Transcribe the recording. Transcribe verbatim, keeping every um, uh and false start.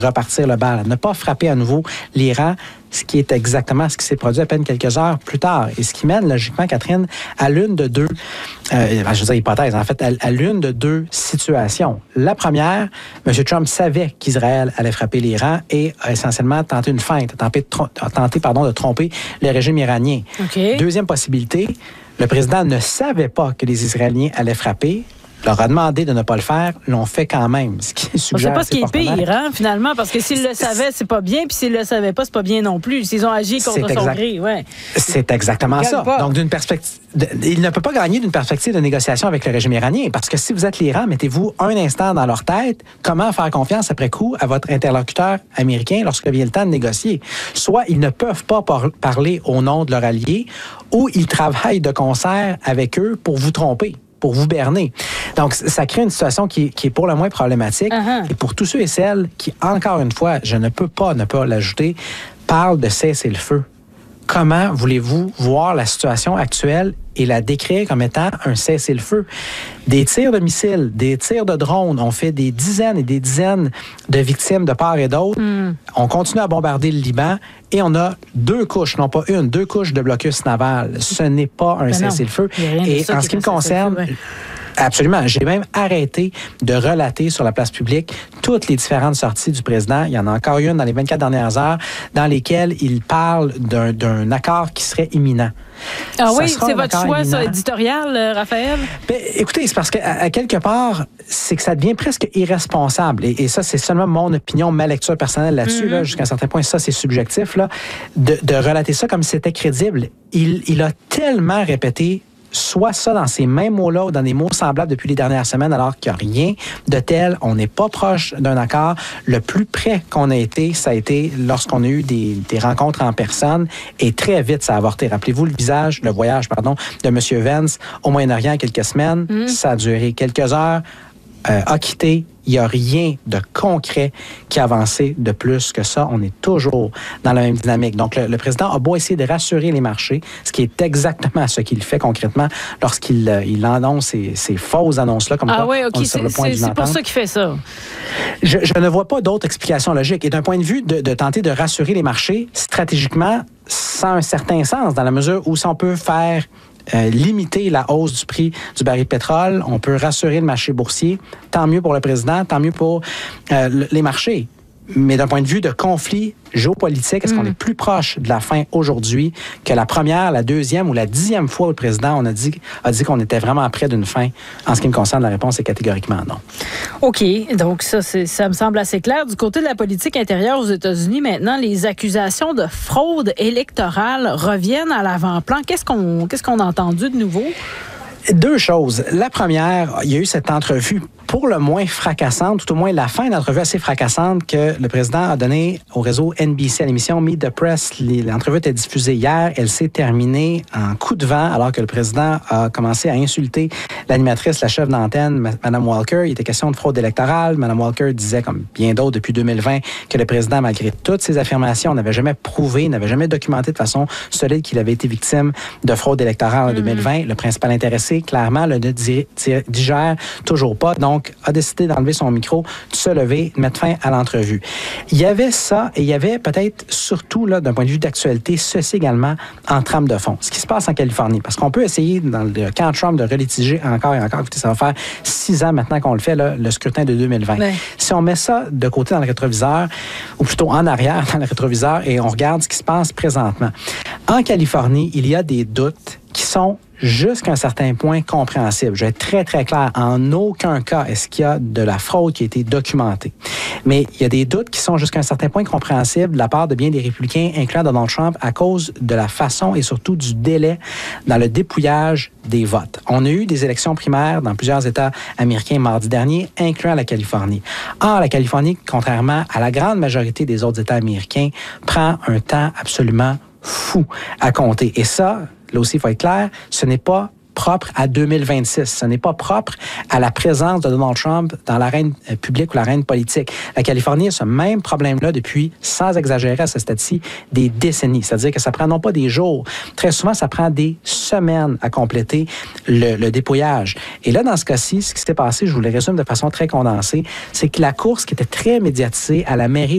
repartir le bal, ne pas frapper à nouveau l'Iran, ce qui est exactement ce qui s'est produit à peine quelques heures plus tard. Et ce qui mène, logiquement, Catherine, à l'une de deux, euh, je veux dire hypothèse, en fait, à, à l'une de deux situations. La première, M. Trump savait qu'Israël allait frapper l'Iran et a essentiellement tenté une feinte, tenté, tenté pardon, de tromper le régime iranien. Okay. Deuxième possibilité, le président ne savait pas que les Israéliens allaient frapper, leur a demandé de ne pas le faire, l'ont fait quand même. Ce qui suggère, on ne sait pas ce qui est pire, hein, finalement, parce que s'ils le savaient, c'est pas bien, puis s'ils le savaient pas, c'est pas bien non plus. S'ils ont agi contre c'est son exact... gré, ouais. C'est exactement ça. Pas. Donc, d'une perspective, il ne peut pas gagner d'une perspective de négociation avec le régime iranien, parce que si vous êtes l'Iran, mettez-vous un instant dans leur tête, comment faire confiance après coup à votre interlocuteur américain lorsque vient le temps de négocier. Soit ils ne peuvent pas par- parler au nom de leur allié, ou ils travaillent de concert avec eux pour vous tromper, pour vous berner. Donc, ça crée une situation qui, qui est pour le moins problématique. Uh-huh. Et pour tous ceux et celles qui, encore une fois, je ne peux pas ne pas l'ajouter, parlent de cesser le feu. Comment voulez-vous voir la situation actuelle et la décrire comme étant un cessez-le-feu? Des tirs de missiles, des tirs de drones, on fait des dizaines et des dizaines de victimes de part et d'autre. Mm. On continue à bombarder le Liban et on a deux couches, non pas une, deux couches de blocus naval. Ce n'est pas un ben cessez-le-feu. Et en ce qui me concerne... Ouais. Absolument. J'ai même arrêté de relater sur la place publique toutes les différentes sorties du président. Il y en a encore une dans les vingt-quatre dernières heures dans lesquelles il parle d'un, d'un accord qui serait imminent. Ah ça oui, c'est votre choix ça, éditorial, euh, Raphaël? Ben, écoutez, c'est parce qu'à à quelque part, c'est que ça devient presque irresponsable. Et, et ça, c'est seulement mon opinion, ma lecture personnelle là-dessus. Mm-hmm. Là, jusqu'à un certain point, ça, c'est subjectif. Là, de, de relater ça comme si c'était crédible. Il, il a tellement répété soit ça dans ces mêmes mots-là ou dans des mots semblables depuis les dernières semaines, alors qu'il n'y a rien de tel. On n'est pas proche d'un accord. Le plus près qu'on a été, ça a été lorsqu'on a eu des, des rencontres en personne et très vite, ça a avorté. Rappelez-vous le visage, le voyage, pardon, de M. Vance au Moyen-Orient il y a quelques semaines. Mmh. Ça a duré quelques heures, euh, a quitté. Il n'y a rien de concret qui a avancé de plus que ça. On est toujours dans la même dynamique. Donc, le, le président a beau essayer de rassurer les marchés, ce qui est exactement ce qu'il fait concrètement lorsqu'il euh, il annonce ces, ces fausses annonces-là, comme ah quoi oui, okay. on est sur le point c'est, d'une c'est pour ça qu'il fait ça. Je, je ne vois pas d'autre explication logique. Et d'un point de vue de, de tenter de rassurer les marchés, stratégiquement, ça a un certain sens, dans la mesure où si on peut faire Euh, limiter la hausse du prix du baril de pétrole, on peut rassurer le marché boursier. Tant mieux pour le président, tant mieux pour euh, les marchés. Mais d'un point de vue de conflit géopolitique, est-ce mmh. qu'on est plus proche de la fin aujourd'hui que la première, la deuxième ou la dixième fois où le président on a dit, a dit qu'on était vraiment près d'une fin? En ce qui me concerne, la réponse est catégoriquement non. OK. Donc, ça, c'est, ça me semble assez clair. Du côté de la politique intérieure aux États-Unis, maintenant, les accusations de fraude électorale reviennent à l'avant-plan. Qu'est-ce qu'on, qu'est-ce qu'on a entendu de nouveau? Deux choses. La première, il y a eu cette entrevue pour le moins fracassante, tout au moins la fin d'entrevue assez fracassante que le président a donnée au réseau N B C à l'émission Meet the Press. L'entrevue était diffusée hier. Elle s'est terminée en coup de vent alors que le président a commencé à insulter l'animatrice, la chef d'antenne, Mme Walker. Il était question de fraude électorale. Mme Walker disait, comme bien d'autres depuis deux mille vingt, que le président, malgré toutes ses affirmations, n'avait jamais prouvé, n'avait jamais documenté de façon solide qu'il avait été victime de fraude électorale en mm-hmm. deux mille vingt. Le principal intéressé, clairement, le ne digère toujours pas. Donc, a décidé d'enlever son micro, de se lever, de mettre fin à l'entrevue. Il y avait ça et il y avait peut-être surtout, là, d'un point de vue d'actualité, ceci également en trame de fond. Ce qui se passe en Californie. Parce qu'on peut essayer, dans le camp Trump, de relitiger encore et encore. Écoutez, ça va faire six ans maintenant qu'on le fait, là, le scrutin de deux mille vingt. Ouais. Si on met ça de côté dans le rétroviseur, ou plutôt en arrière dans le rétroviseur, et on regarde ce qui se passe présentement. En Californie, il y a des doutes qui sont jusqu'à un certain point compréhensible. Je vais être très, très clair. En aucun cas est-ce qu'il y a de la fraude qui a été documentée. Mais il y a des doutes qui sont jusqu'à un certain point compréhensibles de la part de bien des républicains, incluant Donald Trump, à cause de la façon et surtout du délai dans le dépouillage des votes. On a eu des élections primaires dans plusieurs États américains mardi dernier, incluant la Californie. Or, la Californie, contrairement à la grande majorité des autres États américains, prend un temps absolument fou à compter. Et ça, là aussi, il faut être clair, ce n'est pas propre à deux mille vingt-six. Ce n'est pas propre à la présence de Donald Trump dans l'arène publique ou l'arène politique. La Californie a ce même problème-là depuis, sans exagérer à ce stade-ci, des décennies. C'est-à-dire que ça prend non pas des jours, très souvent, ça prend des semaines à compléter le, le dépouillage. Et là, dans ce cas-ci, ce qui s'est passé, je vous le résume de façon très condensée, c'est que la course qui était très médiatisée à la mairie